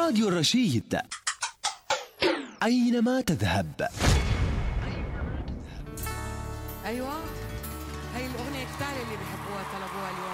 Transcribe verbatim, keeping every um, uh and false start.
راديو الرشيد، أينما تذهب. أيوة، هاي الأغنية كتار اللي بيحبوها طلبوها اليوم.